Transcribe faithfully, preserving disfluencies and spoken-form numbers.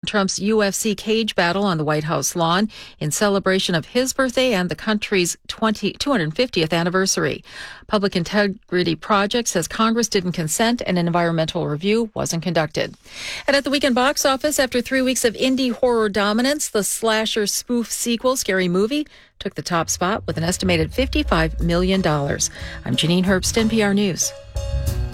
Trump's U F C cage battle on the White House lawn in celebration of his birthday and the country's two hundred fiftieth anniversary. Public Integrity Project says Congress didn't consent and an environmental review wasn't conducted. And at the weekend box office, after three weeks of indie horror dominance, the slasher spoof sequel, Scary Movie, took the top spot with an estimated fifty-five million dollars. I'm Janine Herbst, N P R News.